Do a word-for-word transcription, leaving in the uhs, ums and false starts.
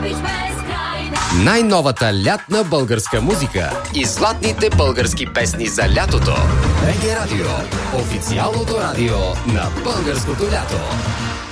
Най-новата лятна българска музика и златните български песни за лятото. БГ Радио. Официалното радио на българското лято.